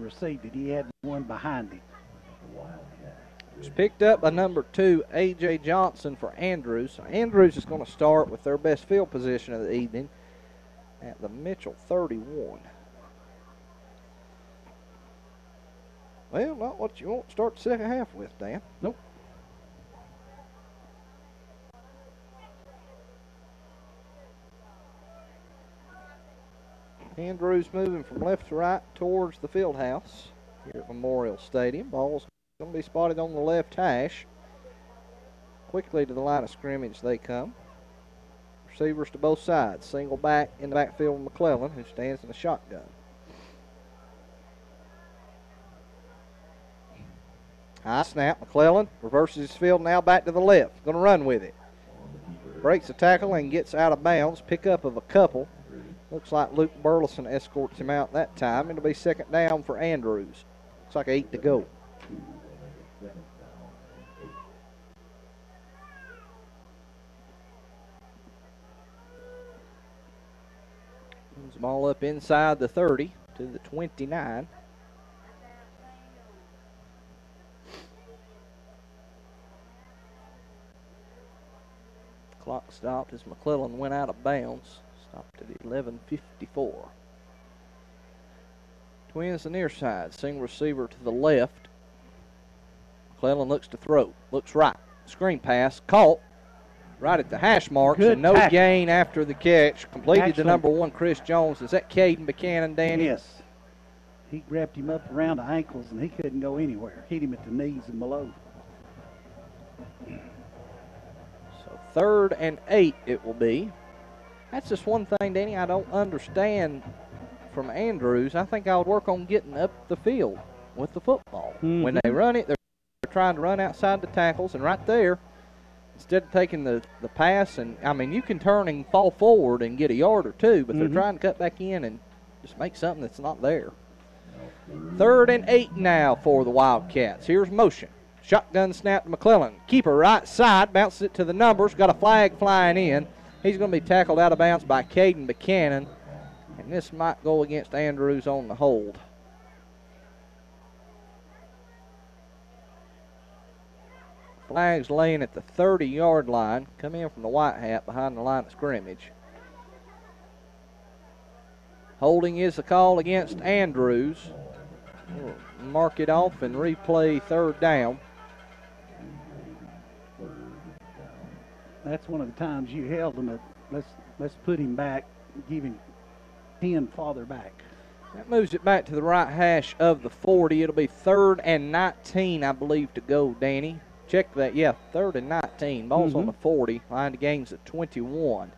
received it. He had one behind him. It's picked up by number 2, A.J. Johnson for Andrews. So Andrews is going to start with their best field position of the evening at the Mitchell 31. Well, not what you want to start the second half with, Dan. Nope. Andrews moving from left to right towards the field house here at Memorial Stadium. Ball's going to be spotted on the left hash. Quickly to the line of scrimmage they come. Receivers to both sides. Single back in the backfield, McClellan, who stands in the shotgun. High snap. McClellan reverses his field now back to the left. Going to run with it. Breaks the tackle and gets out of bounds. Pickup of a couple. Looks like Luke Burleson escorts him out that time. It'll be second down for Andrews. Looks like 8 to go. Moves the ball up inside the 30 to the 29. Clock stopped as McClellan went out of bounds. Stopped at 11:54. Twins the near side. Single receiver to the left. McClellan looks to throw. Looks right. Screen pass. Caught. Right at the hash marks. Good and no tackle. gain after the catch. Completed Actually, to number 1, Chris Jones. Is that Caden Buchanan, Danny? Yes. He grabbed him up around the ankles, and he couldn't go anywhere. Hit him at the knees and below. So 3rd and 8 it will be. That's just one thing, Danny, I don't understand from Andrews. I think I would work on getting up the field with the football. Mm-hmm. When they run it, they're trying to run outside the tackles, and right there, instead of taking the pass, and I mean, you can turn and fall forward and get a yard or two, but they're trying to cut back in and just make something that's not there. 3rd and 8 now for the Wildcats. Here's motion. Shotgun snap to McClellan. Keeper right side, bounces it to the numbers, got a flag flying in. He's going to be tackled out of bounds by Caden Buchanan, and this might go against Andrews on the hold. Flags laying at the 30-yard line. Come in from the white hat behind the line of scrimmage. Holding is the call against Andrews. We'll mark it off and replay 3rd down. That's one of the times you held him at, let's put him back, give him 10 farther back. That moves it back to the right hash of the 40. It'll be 3rd and 19, I believe, to go, Danny. Check that. Yeah, 3rd and 19. Ball's on the 40. Line to gains at 21.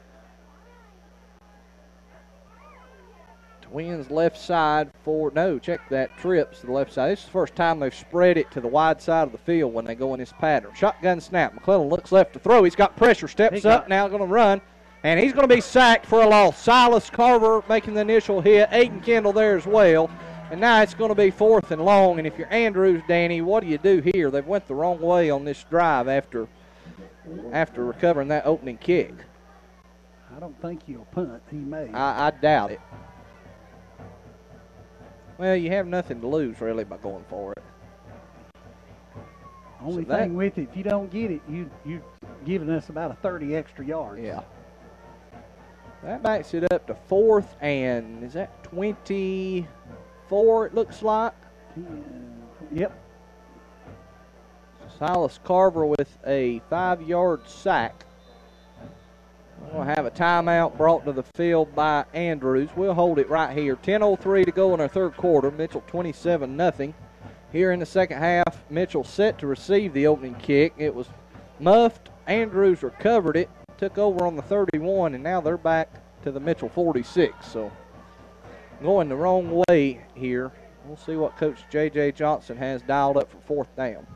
Twins left side for, no, check that, trips to the left side. This is the first time they've spread it to the wide side of the field when they go in this pattern. Shotgun snap. McClellan looks left to throw. He's got pressure, steps up, now going to run, and he's going to be sacked for a loss. Silas Carver making the initial hit. Aiden Kendall there as well. And now it's going to be 4th and long, and if you're Andrews, Danny, what do you do here? They've went the wrong way on this drive after recovering that opening kick. I don't think he'll punt. He may. I doubt it. Well, you have nothing to lose, really, by going for it. Only thing with it, if you don't get it, you're giving us about a 30 extra yards. Yeah. That backs it up to 4th and, is that 24, it looks like? Yep. Silas Carver with a 5-yard sack. We'll have a timeout brought to the field by Andrews. We'll hold it right here. 10:03 to go in our 3rd quarter. Mitchell 27-0. Here in the second half, Mitchell set to receive the opening kick. It was muffed. Andrews recovered it, took over on the 31, and now they're back to the Mitchell 46. So going the wrong way here. We'll see what Coach J.J. Johnson has dialed up for 4th down.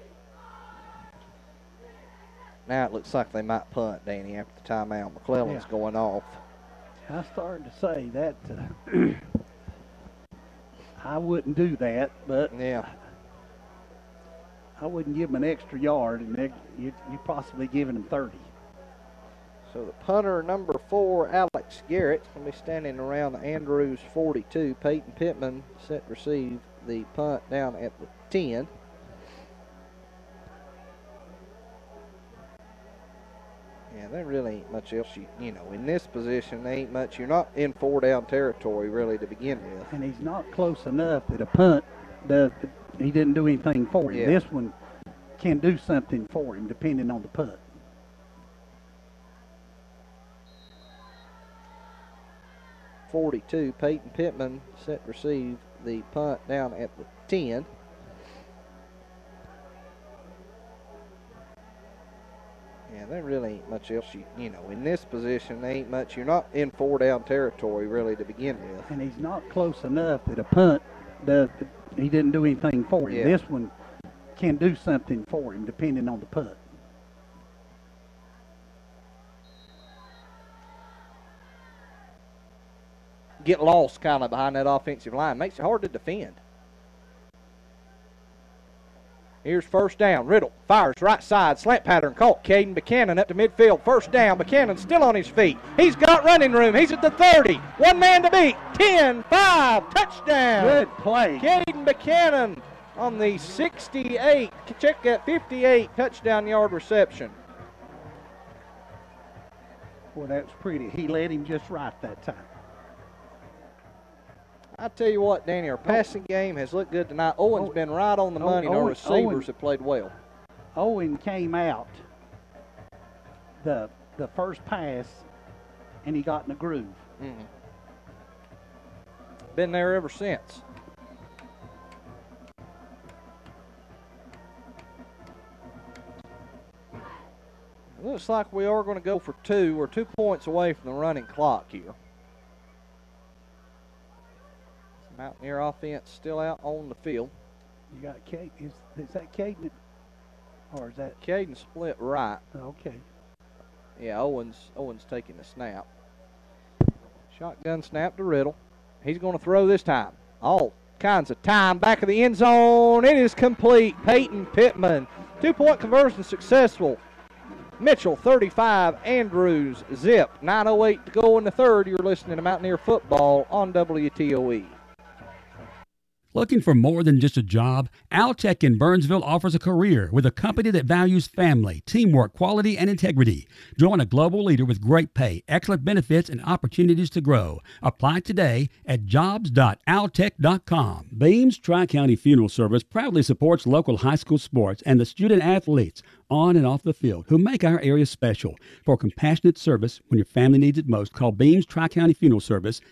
Now it looks like they might punt, Danny, after the timeout. McClellan's going off. I started to say that I wouldn't do that, but yeah, I wouldn't give them an extra yard, and you're possibly giving them 30. So the punter, number 4, Alex Garrett, going to be standing around the Andrews 42. Peyton Pittman set to receive the punt down at the 10. Yeah, there really ain't much else you know, in this position, there ain't much. You're not in 4-down territory really to begin with. And he's not close enough that a punt he didn't do anything for him. Yeah. This one can do something for him depending on the punt. .42, Peyton Pittman set to receive the punt down at the 10. Yeah, there really ain't much else you know, in this position, there ain't much. You're not in 4-down territory really to begin with. And he's not close enough that a punt he didn't do anything for him. Yeah. This one can do something for him depending on the punt. Get lost kind of behind that offensive line. Makes it hard to defend. Here's first down. Riddle fires right side. Slant pattern caught. Caden Buchanan up to midfield. First down. Buchanan still on his feet. He's got running room. He's at the 30. One man to beat. 10-5. Touchdown. Good play. Caden Buchanan on the 68. Check that 58 touchdown yard reception. Boy, that was pretty. He led him just right that time. I tell you what, Danny, our passing game has looked good tonight. Owen's been right on the money, and our receivers have played well. Owen came out the first pass, and he got in the groove. Mm-hmm. Been there ever since. Looks like we are going to go for 2. We're 2 points away from the running clock here. Mountaineer offense still out on the field. You got Caden. Is that Caden? Or is that? Caden split right. Okay. Yeah, Owen's taking the snap. Shotgun snap to Riddle. He's going to throw this time. All kinds of time. Back of the end zone. It is complete. Peyton Pittman. 2-point conversion successful. Mitchell 35, Andrews zip. 9:08 to go in the third. You're listening to Mountaineer Football on WTOE. Looking for more than just a job? Altech in Burnsville offers a career with a company that values family, teamwork, quality, and integrity. Join a global leader with great pay, excellent benefits, and opportunities to grow. Apply today at jobs.altech.com. Beams Tri-County Funeral Service proudly supports local high school sports and the student athletes on and off the field who make our area special. For compassionate service when your family needs it most, call Beams Tri-County Funeral Service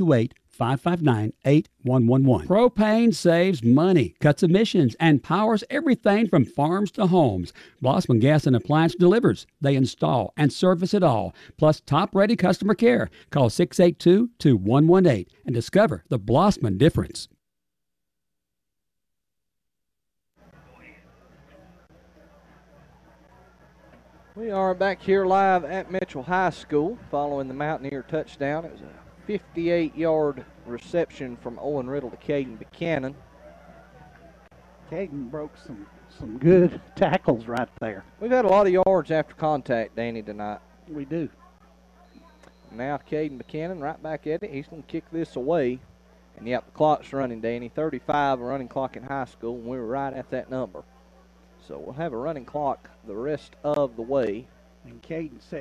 828-559-8111. Propane saves money, cuts emissions, and powers everything from farms to homes. Blossman Gas and Appliance delivers. They install and service it all, plus top-ready customer care. Call 682-2118 and discover the Blossman difference. We are back here live at Mitchell High School following the Mountaineer touchdown. It was a 58-yard reception from Owen Riddle to Caden Buchanan. Caden broke some good tackles right there. We've had a lot of yards after contact, Danny, tonight. We do. Now Caden Buchanan right back at it. He's going to kick this away. And, yep, the clock's running, Danny. 35, a running clock in high school, and we were right at that number. So we'll have a running clock the rest of the way. And Caden set